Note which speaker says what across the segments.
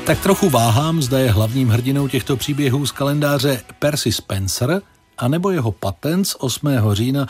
Speaker 1: Tak trochu váhám, zda je hlavním hrdinou těchto příběhů z kalendáře Percy Spencer, anebo jeho patent z 8. října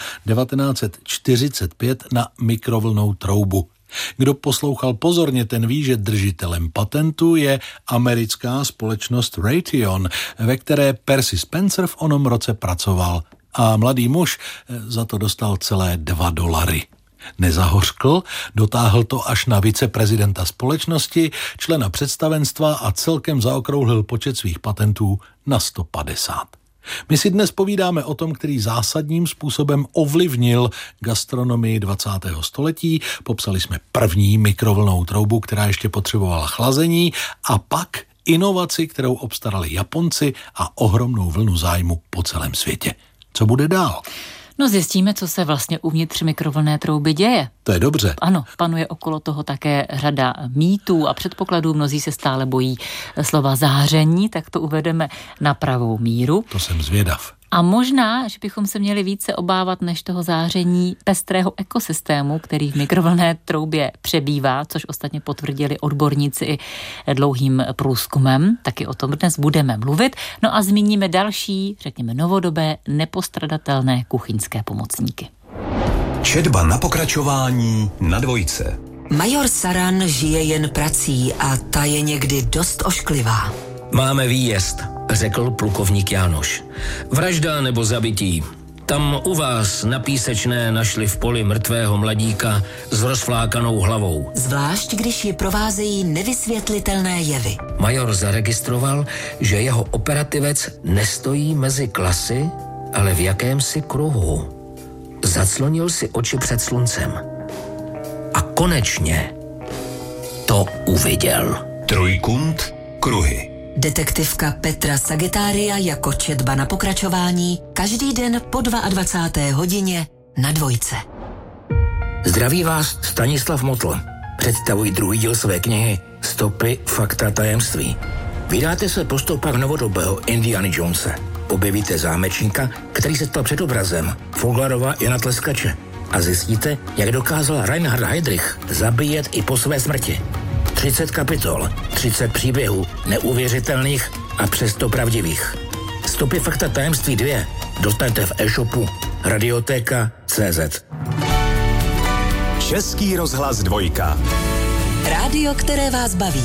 Speaker 1: 1945 na mikrovlnnou troubu. Kdo poslouchal pozorně, ten ví, že držitelem patentu je americká společnost Raytheon, ve které Percy Spencer v onom roce pracoval. A mladý muž za to dostal celé $2. Nezahořkl, dotáhl to až na viceprezidenta společnosti, člena představenstva a celkem zaokrouhlil počet svých patentů na 150. My si dnes povídáme o tom, který zásadním způsobem ovlivnil gastronomii 20. století. Popsali jsme první mikrovlnnou troubu, která ještě potřebovala chlazení, a pak inovaci, kterou obstarali Japonci a ohromnou vlnu zájmu po celém světě. Co bude dál?
Speaker 2: No zjistíme, co se vlastně uvnitř mikrovlnné trouby děje.
Speaker 1: To je dobře.
Speaker 2: Ano, panuje okolo toho také řada mýtů a předpokladů. Mnozí se stále bojí slova záření, tak to uvedeme na pravou míru.
Speaker 1: To jsem zvědav.
Speaker 2: A možná, že bychom se měli více obávat než toho záření pestrého ekosystému, který v mikrovlnné troubě přebývá, což ostatně potvrdili odborníci i dlouhým průzkumem. Taky o tom dnes budeme mluvit. No a zmíníme další, řekněme novodobé, nepostradatelné kuchyňské pomocníky.
Speaker 3: Četba na pokračování na Dvojce.
Speaker 4: Major Saran žije jen prací a ta je někdy dost ošklivá.
Speaker 5: Máme výjezd, řekl plukovník Jánoš. Vražda nebo zabití. Tam u vás na Písečné našli v poli mrtvého mladíka s rozflákanou hlavou.
Speaker 4: Zvlášť, když ji provázejí nevysvětlitelné jevy.
Speaker 5: Major zaregistroval, že jeho operativec nestojí mezi klasy, ale v jakémsi kruhu. Zaclonil si oči před sluncem. A konečně to uviděl.
Speaker 3: Trojkund kruhy.
Speaker 4: Detektivka Petra Sagetária jako četba na pokračování každý den po 22. hodině na Dvojce.
Speaker 5: Zdraví vás Stanislav Motl. Představuji druhý díl své knihy Stopy, fakta, tajemství. Vydáte se po stopách novodobého Indiana Jonese. Objevíte zámečníka, který se stal předobrazem Foglarova Jana Tleskače. A zjistíte, jak dokázal Reinhard Heydrich zabíjet i po své smrti. 30 kapitol, 30 příběhů, neuvěřitelných a přesto pravdivých. Stopy, fakta, tajemství 2 dostanete v e-shopu Radiotéka.cz.
Speaker 3: Český rozhlas Dvojka.
Speaker 4: Rádio, které vás baví.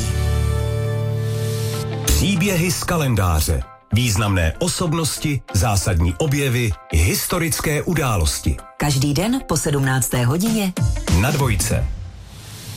Speaker 3: Příběhy z kalendáře. Významné osobnosti, zásadní objevy, historické události.
Speaker 4: Každý den po 17. hodině
Speaker 3: na Dvojce.